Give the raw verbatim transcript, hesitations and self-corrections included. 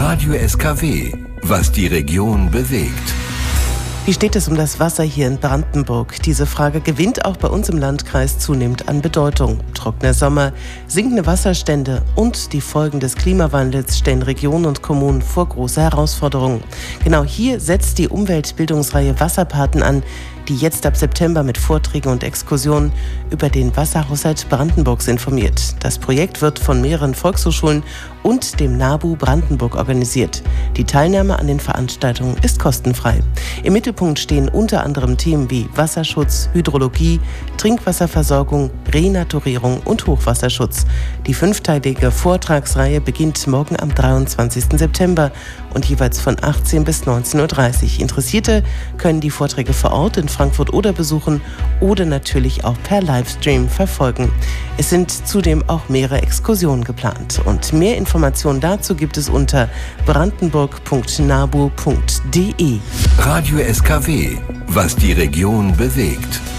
Radio S K W, was die Region bewegt. Wie steht es um das Wasser hier in Brandenburg? Diese Frage gewinnt auch bei uns im Landkreis zunehmend an Bedeutung. Trockener Sommer, sinkende Wasserstände und die Folgen des Klimawandels stellen Regionen und Kommunen vor große Herausforderungen. Genau hier setzt die Umweltbildungsreihe Wasserpaten an, die jetzt ab September mit Vorträgen und Exkursionen über den Wasserhaushalt Brandenburgs informiert. Das Projekt wird von mehreren Volkshochschulen und dem NABU Brandenburg organisiert. Die Teilnahme an den Veranstaltungen ist kostenfrei. Im Mittelpunkt stehen unter anderem Themen wie Wasserschutz, Hydrologie, Trinkwasserversorgung, Renaturierung und Hochwasserschutz. Die fünfteilige Vortragsreihe beginnt morgen am dreiundzwanzigsten September und jeweils von achtzehn bis neunzehn Uhr dreißig. Interessierte können die Vorträge vor Ort in Frankfurt oder besuchen oder natürlich auch per Livestream verfolgen. Es sind zudem auch mehrere Exkursionen geplant. Und mehr Informationen dazu gibt es unter brandenburg punkt nabu punkt de. Radio S K W, was die Region bewegt.